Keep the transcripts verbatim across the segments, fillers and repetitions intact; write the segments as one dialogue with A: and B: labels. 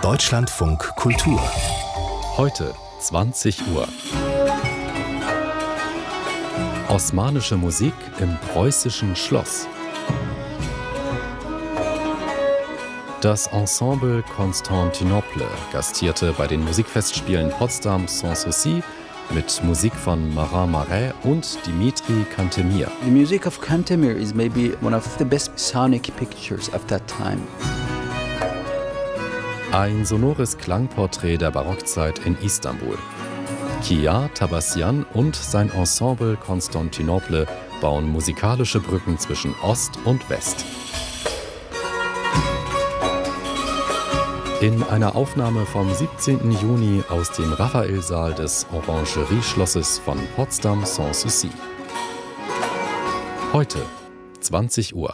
A: Deutschlandfunk Kultur.
B: Heute zwanzig Uhr. Osmanische Musik im preußischen Schloss. Das Ensemble Constantinople gastierte bei den Musikfestspielen Potsdam Sans Souci mit Musik von Marin Marais und Dimitri Cantemir.
C: The music of Cantemir is maybe one of the best sonic pictures of that time.
B: Ein sonores Klangporträt der Barockzeit in Istanbul. Kia Tabassian und sein Ensemble Constantinople bauen musikalische Brücken zwischen Ost und West. In einer Aufnahme vom siebzehnten Juni aus dem Raphaelsaal des Orangerie-Schlosses von Potsdam Sans Souci. Heute zwanzig Uhr.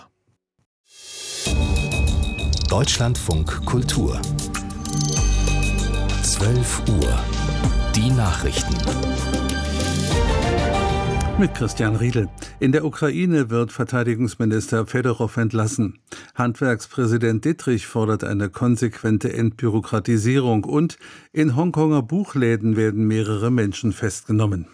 A: Deutschlandfunk Kultur. zwölf Uhr. Die Nachrichten.
D: Mit Christian Riedel. In der Ukraine wird Verteidigungsminister Fedorow entlassen. Handwerkspräsident Dittrich fordert eine konsequente Entbürokratisierung und in Hongkonger Buchläden werden mehrere Menschen festgenommen.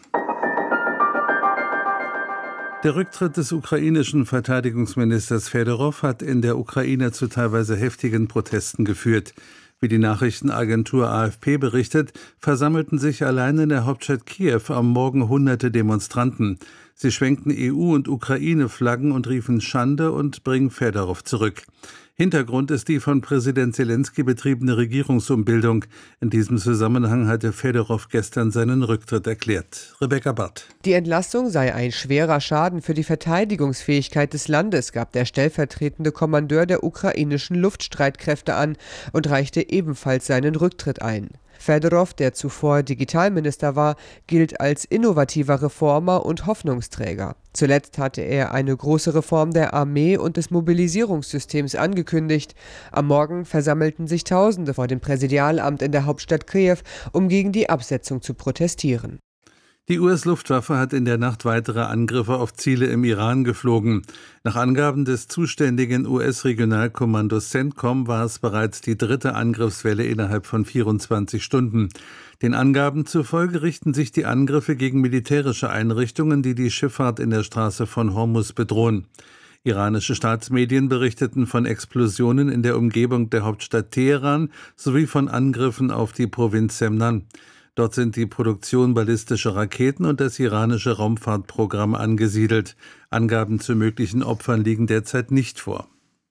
D: Der Rücktritt des ukrainischen Verteidigungsministers Fedorow hat in der Ukraine zu teilweise heftigen Protesten geführt. Wie die Nachrichtenagentur A F P berichtet, versammelten sich allein in der Hauptstadt Kiew am Morgen hunderte Demonstranten. Sie schwenkten E U- und Ukraine-Flaggen und riefen Schande und bringen Fedorow zurück. Hintergrund ist die von Präsident Selenskyj betriebene Regierungsumbildung. In diesem Zusammenhang hatte Fedorow gestern seinen Rücktritt erklärt. Rebecca Barth.
E: Die Entlassung sei ein schwerer Schaden für die Verteidigungsfähigkeit des Landes, gab der stellvertretende Kommandeur der ukrainischen Luftstreitkräfte an und reichte ebenfalls seinen Rücktritt ein. Fedorow, der zuvor Digitalminister war, gilt als innovativer Reformer und Hoffnungsträger. Zuletzt hatte er eine große Reform der Armee und des Mobilisierungssystems angekündigt. Am Morgen versammelten sich Tausende vor dem Präsidialamt in der Hauptstadt Kiew, um gegen die Absetzung zu protestieren.
D: Die U S-Luftwaffe hat in der Nacht weitere Angriffe auf Ziele im Iran geflogen. Nach Angaben des zuständigen U S-Regionalkommandos CENTCOM war es bereits die dritte Angriffswelle innerhalb von vierundzwanzig Stunden. Den Angaben zufolge richten sich die Angriffe gegen militärische Einrichtungen, die die Schifffahrt in der Straße von Hormuz bedrohen. Iranische Staatsmedien berichteten von Explosionen in der Umgebung der Hauptstadt Teheran sowie von Angriffen auf die Provinz Semnan. Dort sind die Produktion ballistischer Raketen und das iranische Raumfahrtprogramm angesiedelt. Angaben zu möglichen Opfern liegen derzeit nicht vor.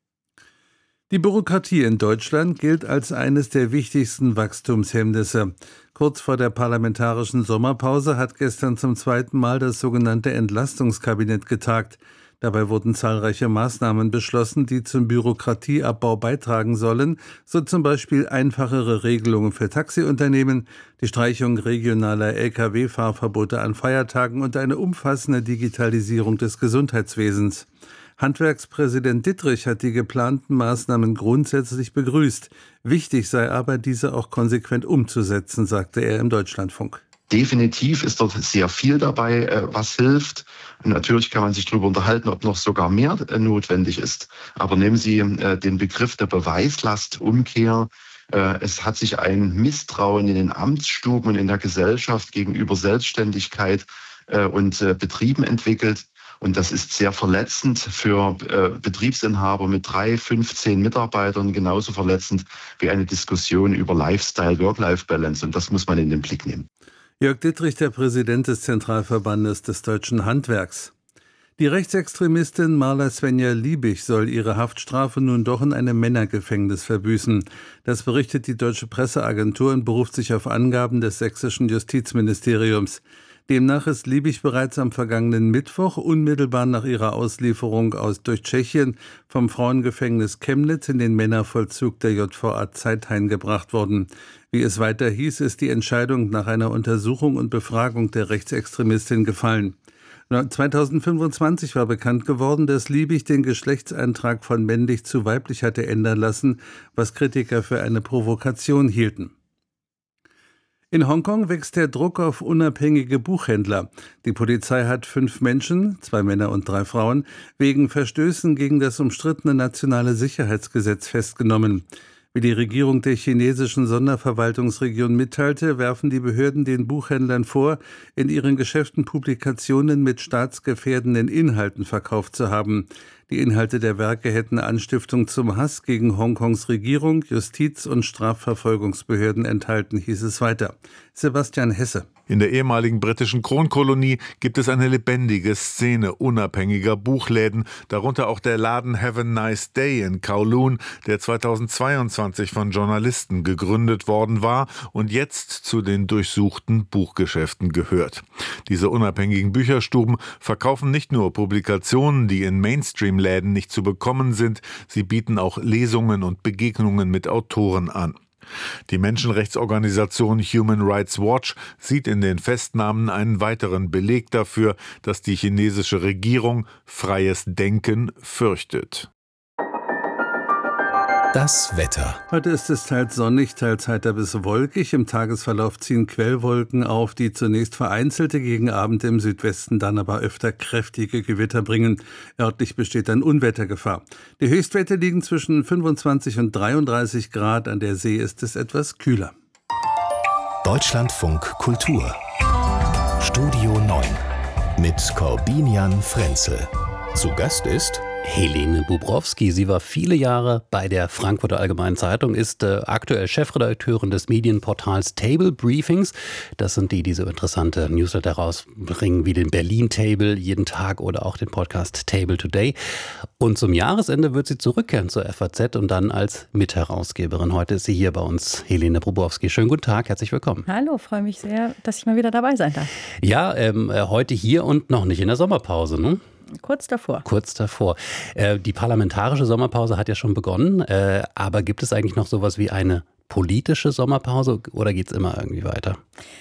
D: Die Bürokratie in Deutschland gilt als eines der wichtigsten Wachstumshemmnisse. Kurz vor der parlamentarischen Sommerpause hat gestern zum zweiten Mal das sogenannte Entlastungskabinett getagt. Dabei wurden zahlreiche Maßnahmen beschlossen, die zum Bürokratieabbau beitragen sollen, so zum Beispiel einfachere Regelungen für Taxiunternehmen, die Streichung regionaler L K W-Fahrverbote an Feiertagen und eine umfassende Digitalisierung des Gesundheitswesens. Handwerkspräsident Dittrich hat die geplanten Maßnahmen grundsätzlich begrüßt. Wichtig sei aber, diese auch konsequent umzusetzen, sagte er im Deutschlandfunk.
F: Definitiv ist dort sehr viel dabei, was hilft. Natürlich kann man sich darüber unterhalten, ob noch sogar mehr notwendig ist. Aber nehmen Sie den Begriff der Beweislastumkehr. Es hat sich ein Misstrauen in den Amtsstuben und in der Gesellschaft gegenüber Selbstständigkeit und Betrieben entwickelt. Und das ist sehr verletzend für Betriebsinhaber mit drei, fünfzehn Mitarbeitern, genauso verletzend wie eine Diskussion über Lifestyle, Work-Life-Balance. Und das muss man in den Blick nehmen.
D: Jörg Dittrich, der Präsident des Zentralverbandes des deutschen Handwerks. Die Rechtsextremistin Marla Svenja Liebig soll ihre Haftstrafe nun doch in einem Männergefängnis verbüßen. Das berichtet die Deutsche Presseagentur und beruft sich auf Angaben des sächsischen Justizministeriums. Demnach ist Liebig bereits am vergangenen Mittwoch unmittelbar nach ihrer Auslieferung aus durch Tschechien vom Frauengefängnis Chemnitz in den Männervollzug der J V A Zeithain gebracht worden. Wie es weiter hieß, ist die Entscheidung nach einer Untersuchung und Befragung der Rechtsextremistin gefallen. zweitausendfünfundzwanzig war bekannt geworden, dass Liebig den Geschlechtseintrag von männlich zu weiblich hatte ändern lassen, was Kritiker für eine Provokation hielten. In Hongkong wächst der Druck auf unabhängige Buchhändler. Die Polizei hat fünf Menschen, zwei Männer und drei Frauen, wegen Verstößen gegen das umstrittene nationale Sicherheitsgesetz festgenommen. Wie die Regierung der chinesischen Sonderverwaltungsregion mitteilte, werfen die Behörden den Buchhändlern vor, in ihren Geschäften Publikationen mit staatsgefährdenden Inhalten verkauft zu haben. Die Inhalte der Werke hätten Anstiftung zum Hass gegen Hongkongs Regierung, Justiz- und Strafverfolgungsbehörden enthalten, hieß es weiter. Sebastian Hesse.
G: In der ehemaligen britischen Kronkolonie gibt es eine lebendige Szene unabhängiger Buchläden, darunter auch der Laden Have a Nice Day in Kowloon, der zweitausendzweiundzwanzig von Journalisten gegründet worden war und jetzt zu den durchsuchten Buchgeschäften gehört. Diese unabhängigen Bücherstuben verkaufen nicht nur Publikationen, die in Mainstream-Läden nicht zu bekommen sind, sie bieten auch Lesungen und Begegnungen mit Autoren an. Die Menschenrechtsorganisation Human Rights Watch sieht in den Festnahmen einen weiteren Beleg dafür, dass die chinesische Regierung freies Denken fürchtet.
A: Das Wetter.
D: Heute ist es teils sonnig, teils heiter bis wolkig. Im Tagesverlauf ziehen Quellwolken auf, die zunächst vereinzelte, gegen Abend im Südwesten dann aber öfter kräftige Gewitter bringen. Örtlich besteht dann Unwettergefahr. Die Höchstwerte liegen zwischen fünfundzwanzig und dreiunddreißig Grad. An der See ist es etwas kühler.
A: Deutschlandfunk Kultur. Studio neun mit Corbinian Frenzel. Zu Gast ist
H: Helene Bubrowski. Sie war viele Jahre bei der Frankfurter Allgemeinen Zeitung, ist äh, aktuell Chefredakteurin des Medienportals Table Briefings. Das sind die, die so interessante Newsletter rausbringen, wie den Berlin Table jeden Tag oder auch den Podcast Table Today. Und zum Jahresende wird sie zurückkehren zur F A Z und dann als Mitherausgeberin. Heute ist sie hier bei uns, Helene Bubrowski. Schönen guten Tag, herzlich willkommen.
I: Hallo, freue mich sehr, dass ich mal wieder dabei sein darf.
H: Ja, ähm, heute hier und noch nicht in der Sommerpause, ne?
I: Kurz davor.
H: Kurz davor. Äh, die parlamentarische Sommerpause hat ja schon begonnen, äh, aber gibt es eigentlich noch sowas wie eine politische Sommerpause oder geht es immer irgendwie weiter?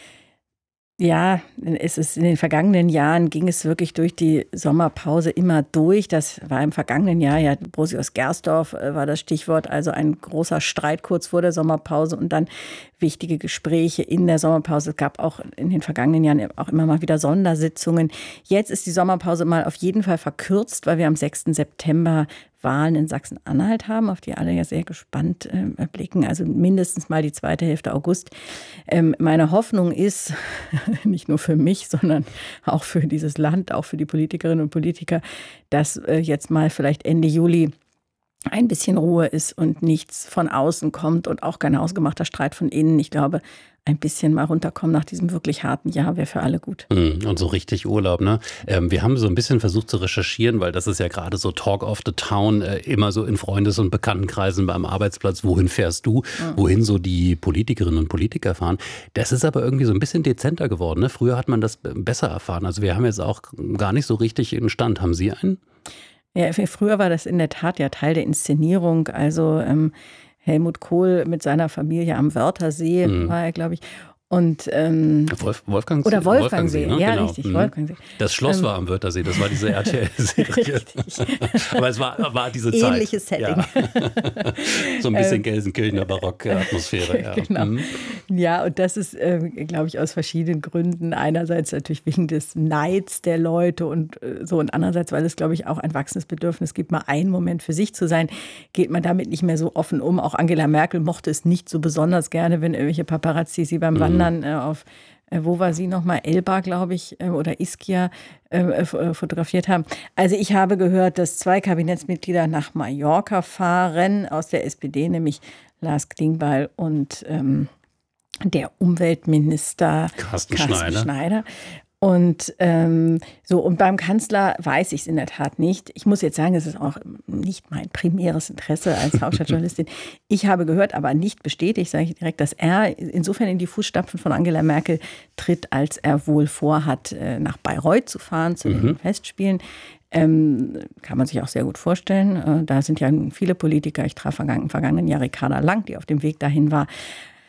I: Ja, es ist in den vergangenen Jahren ging es wirklich durch die Sommerpause immer durch. Das war im vergangenen Jahr, ja, Brosius-Gersdorf war das Stichwort, also ein großer Streit kurz vor der Sommerpause und dann wichtige Gespräche in der Sommerpause. Es gab auch in den vergangenen Jahren auch immer mal wieder Sondersitzungen. Jetzt ist die Sommerpause mal auf jeden Fall verkürzt, weil wir am sechsten September Wahlen in Sachsen-Anhalt haben, auf die alle ja sehr gespannt äh, blicken. Also mindestens mal die zweite Hälfte August. Ähm, meine Hoffnung ist, nicht nur für mich, sondern auch für dieses Land, auch für die Politikerinnen und Politiker, dass äh, jetzt mal vielleicht Ende Juli ein bisschen Ruhe ist und nichts von außen kommt und auch kein hausgemachter Streit von innen. Ich glaube, ein bisschen mal runterkommen nach diesem wirklich harten Jahr wäre für alle gut.
H: Und so richtig Urlaub, ne? Wir haben so ein bisschen versucht zu recherchieren, weil das ist ja gerade so Talk of the Town, immer so in Freundes- und Bekanntenkreisen beim Arbeitsplatz. Wohin fährst du? Mhm. Wohin so die Politikerinnen und Politiker fahren? Das ist aber irgendwie so ein bisschen dezenter geworden, ne? Früher hat man das besser erfahren. Also wir haben jetzt auch gar nicht so richtig einen Stand. Haben Sie einen?
I: Ja, früher war das in der Tat ja Teil der Inszenierung. Also ähm, Helmut Kohl mit seiner Familie am Wörthersee mhm. war er, glaube ich. Und, ähm,
H: Wolf, Wolfgang
I: oder Wolfgangsee,
H: Wolfgangsee, ne?
I: ja,
H: Genau.
I: richtig,
H: Mhm.
I: Wolfgangsee.
H: Das Schloss
I: ähm,
H: war am Wörthersee, das war diese R T L-Serie. Aber es war, war diese Zeit.
I: Ähnliches Setting.
H: Ja. So ein bisschen Gelsenkirchener Barock-Atmosphäre. Ja.
I: Genau.
H: Mhm.
I: Ja, und das ist, äh, glaube ich, aus verschiedenen Gründen. Einerseits natürlich wegen des Neids der Leute und äh, so, und andererseits, weil es, glaube ich, auch ein wachsendes Bedürfnis gibt, mal einen Moment für sich zu sein, geht man damit nicht mehr so offen um. Auch Angela Merkel mochte es nicht so besonders gerne, wenn irgendwelche Paparazzi sie beim mhm. Wandern äh, auf wo war sie nochmal, Elba, glaube ich, oder Ischia äh, fotografiert haben. Also ich habe gehört, dass zwei Kabinettsmitglieder nach Mallorca fahren, aus der S P D, nämlich Lars Klingbeil und ähm, der Umweltminister
H: Carsten,
I: Carsten
H: Schneider.
I: Schneider. Und ähm, so, und beim Kanzler weiß ich es in der Tat nicht. Ich muss jetzt sagen, es ist auch nicht mein primäres Interesse als Hauptstadtjournalistin. Ich habe gehört, aber nicht bestätigt, sage ich direkt, dass er insofern in die Fußstapfen von Angela Merkel tritt, als er wohl vorhat, nach Bayreuth zu fahren zu den mhm. Festspielen. Ähm, kann man sich auch sehr gut vorstellen. Da sind ja viele Politiker. Ich traf im vergangenen Jahr Ricarda Lang, die auf dem Weg dahin war.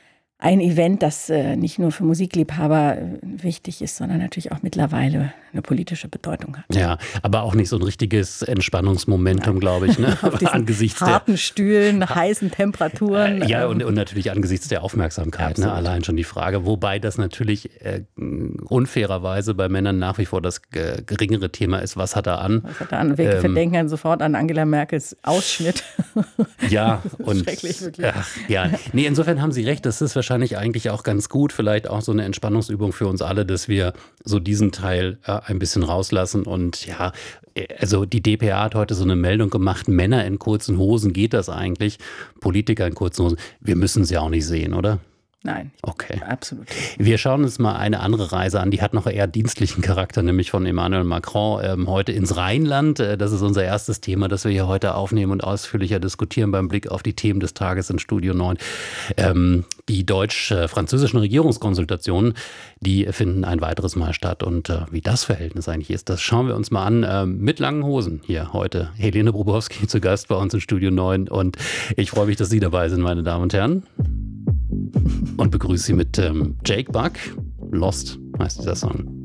I: ein Event, das äh, nicht nur für Musikliebhaber äh, wichtig ist, sondern natürlich auch mittlerweile eine politische Bedeutung hat.
H: Ja, aber auch nicht so ein richtiges Entspannungsmomentum, glaube ich. Ne?
I: Auf diesen
H: angesichts
I: harten
H: der
I: Stühlen, heißen Temperaturen.
H: Äh, ja,
I: ähm,
H: und, und natürlich angesichts der Aufmerksamkeit. Ne? Allein schon die Frage, wobei das natürlich äh, unfairerweise bei Männern nach wie vor das äh, geringere Thema ist. Was hat er an?
I: Was hat er an? Wir
H: ähm,
I: denken sofort an Angela Merkels Ausschnitt.
H: Ja,
I: das ist
H: und
I: schrecklich, wirklich.
H: Ach, ja, nee, insofern haben Sie recht. Das ist wahrscheinlich eigentlich auch ganz gut, vielleicht auch so eine Entspannungsübung für uns alle, dass wir so diesen Teil äh, ein bisschen rauslassen. Und ja, also die D P A hat heute so eine Meldung gemacht, Männer in kurzen Hosen, geht das eigentlich? Politiker in kurzen Hosen, wir müssen sie auch nicht sehen, oder?
I: Nein,
H: okay.
I: Absolut.
H: Wir schauen uns mal eine andere Reise an, die hat noch eher dienstlichen Charakter, nämlich von Emmanuel Macron ähm, heute ins Rheinland. Das ist unser erstes Thema, das wir hier heute aufnehmen und ausführlicher diskutieren beim Blick auf die Themen des Tages in Studio neun. Ähm, die deutsch-französischen Regierungskonsultationen, die finden ein weiteres Mal statt. Und äh, wie das Verhältnis eigentlich ist, das schauen wir uns mal an äh, mit langen Hosen hier heute. Helene Brubowski zu Gast bei uns in Studio neun und ich freue mich, dass Sie dabei sind, meine Damen und Herren. Und begrüße Sie mit ähm, Jake Buck. Lost heißt dieser Song.